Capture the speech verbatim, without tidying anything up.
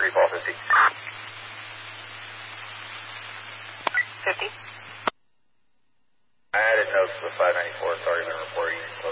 free fall fifty. fifty. I didn't know if the five ninety-four has already been reporting.